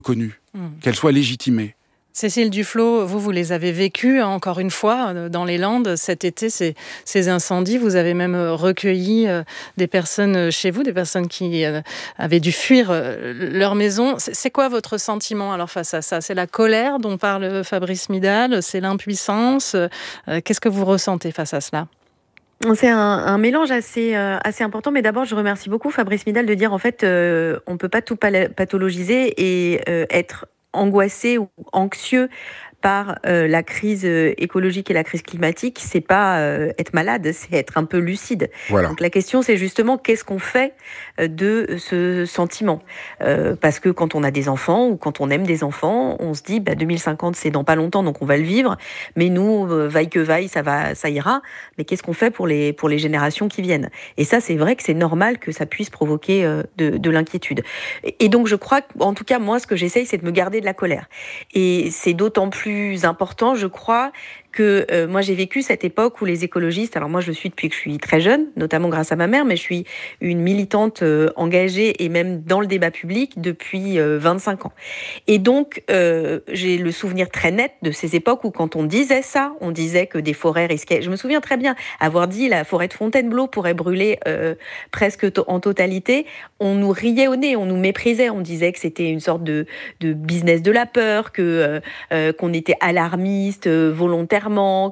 connue, qu'elle soit légitimée. Cécile Duflot, vous les avez vécus encore une fois dans les Landes cet été, ces incendies. Vous avez même recueilli des personnes chez vous, des personnes qui avaient dû fuir leur maison. C'est quoi votre sentiment alors face à ça? C'est la colère dont parle Fabrice Midal? C'est l'impuissance? Qu'est-ce que vous ressentez face à cela? C'est un mélange assez important, mais d'abord je remercie beaucoup Fabrice Midal de dire en fait on peut pas tout pathologiser et être angoissé ou anxieux par la crise écologique et la crise climatique, c'est pas être malade, c'est être un peu lucide. Voilà. Donc la question, c'est justement qu'est-ce qu'on fait de ce sentiment parce que quand on a des enfants ou quand on aime des enfants, on se dit 2050 c'est dans pas longtemps, donc on va le vivre. Mais nous, vaille que vaille, ça ira. Mais qu'est-ce qu'on fait pour les générations qui viennent? Et ça, c'est vrai que c'est normal que ça puisse provoquer de l'inquiétude. Et donc je crois, en tout cas moi, ce que j'essaye, c'est de me garder de la colère. Et c'est d'autant plus important, je crois, que moi j'ai vécu cette époque où les écologistes, alors moi je le suis depuis que je suis très jeune, notamment grâce à ma mère, mais je suis une militante engagée et même dans le débat public depuis 25 ans. Et donc j'ai le souvenir très net de ces époques où quand on disait ça, on disait que des forêts risquaient, je me souviens très bien avoir dit la forêt de Fontainebleau pourrait brûler presque en totalité, on nous riait au nez, on nous méprisait, on disait que c'était une sorte de business de la peur, qu'on était alarmiste volontairement,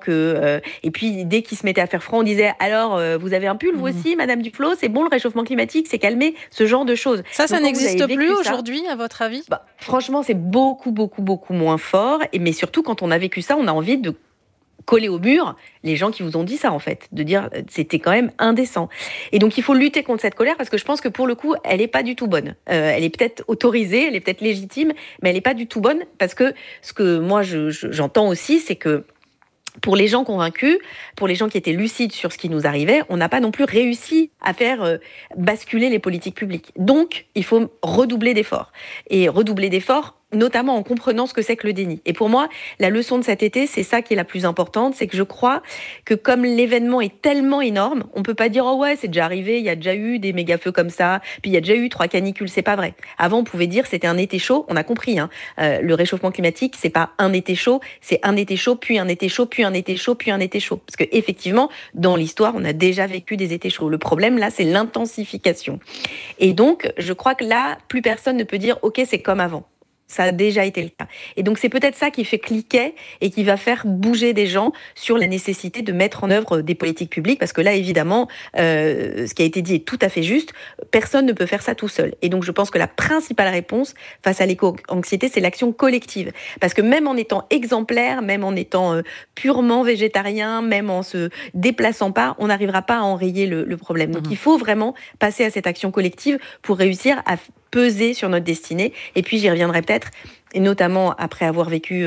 et puis dès qu'ils se mettaient à faire froid, on disait alors vous avez un pull vous aussi, Madame Duflot, c'est bon, le réchauffement climatique s'est calmé, ce genre de choses. Ça Donc, n'existe plus aujourd'hui, à votre avis? Franchement, c'est beaucoup moins fort, mais surtout quand on a vécu ça, on a envie de coller au mur les gens qui vous ont dit ça, en fait, de dire c'était quand même indécent. Et donc il faut lutter contre cette colère parce que je pense que pour le coup, elle n'est pas du tout bonne. Elle est peut-être autorisée, elle est peut-être légitime, mais elle n'est pas du tout bonne parce que ce que moi j'entends aussi, c'est que pour les gens convaincus, pour les gens qui étaient lucides sur ce qui nous arrivait, on n'a pas non plus réussi à faire basculer les politiques publiques. Donc, il faut redoubler d'efforts. Et redoubler d'efforts, notamment en comprenant ce que c'est que le déni. Et pour moi, la leçon de cet été, c'est ça qui est la plus importante, c'est que je crois que comme l'événement est tellement énorme, on peut pas dire « Oh ouais, c'est déjà arrivé, il y a déjà eu des méga-feux comme ça, puis il y a déjà eu 3 canicules », c'est pas vrai. Avant, on pouvait dire c'était un été chaud, on a compris, hein. Le réchauffement climatique, c'est pas un été chaud, c'est un été chaud, puis un été chaud, puis un été chaud, puis un été chaud. Parce que effectivement, dans l'histoire, on a déjà vécu des étés chauds. Le problème, là, c'est l'intensification. Et donc, je crois que là, plus personne ne peut dire « Ok, c'est comme avant ». Ça a déjà été le cas. Et donc, c'est peut-être ça qui fait cliquer et qui va faire bouger des gens sur la nécessité de mettre en œuvre des politiques publiques. Parce que là, évidemment, ce qui a été dit est tout à fait juste. Personne ne peut faire ça tout seul. Et donc, je pense que la principale réponse face à l'éco-anxiété, c'est l'action collective. Parce que même en étant exemplaire, même en étant purement végétarien, même en se déplaçant pas, on n'arrivera pas à enrayer le problème. Donc, il faut vraiment passer à cette action collective pour réussir à peser sur notre destinée. Et puis, j'y reviendrai peut-être, et notamment après avoir vécu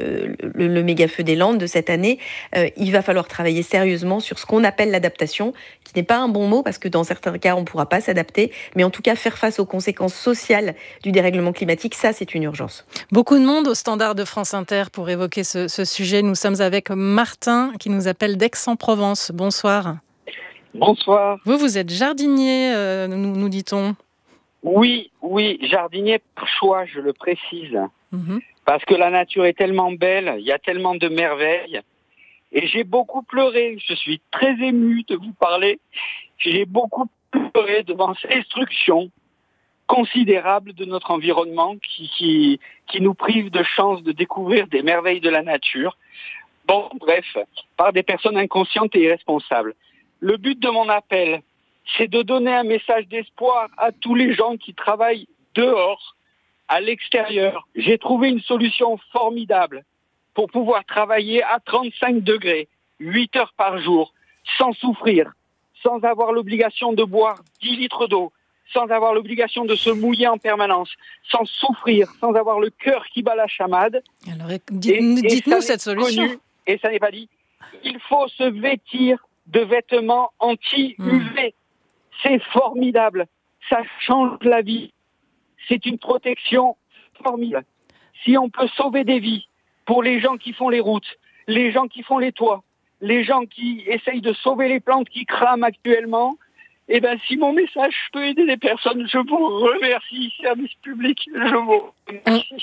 le méga-feu des Landes de cette année, il va falloir travailler sérieusement sur ce qu'on appelle l'adaptation, qui n'est pas un bon mot, parce que dans certains cas, on ne pourra pas s'adapter, mais en tout cas, faire face aux conséquences sociales du dérèglement climatique, ça, c'est une urgence. Beaucoup de monde au standard de France Inter pour évoquer ce sujet. Nous sommes avec Martin, qui nous appelle d'Aix-en-Provence. Bonsoir. Bonsoir. Vous êtes jardinier, nous dit-on. Oui, jardinier par choix, je le précise. Parce que la nature est tellement belle, il y a tellement de merveilles. Et j'ai beaucoup pleuré, je suis très ému de vous parler. J'ai beaucoup pleuré devant cette destruction considérable de notre environnement qui nous prive de chance de découvrir des merveilles de la nature. Bon, bref, par des personnes inconscientes et irresponsables. Le but de mon appel, c'est de donner un message d'espoir à tous les gens qui travaillent dehors, à l'extérieur. J'ai trouvé une solution formidable pour pouvoir travailler à 35 degrés, 8 heures par jour, sans souffrir, sans avoir l'obligation de boire 10 litres d'eau, sans avoir l'obligation de se mouiller en permanence, sans souffrir, sans avoir le cœur qui bat la chamade. Alors, dites-nous cette solution. Connu, et ça n'est pas dit. Il faut se vêtir de vêtements anti-UV. C'est formidable. Ça change la vie. C'est une protection formidable. Si on peut sauver des vies pour les gens qui font les routes, les gens qui font les toits, les gens qui essayent de sauver les plantes qui crament actuellement, Eh bien, si mon message peut aider des personnes, je vous remercie, service public, je vous remercie.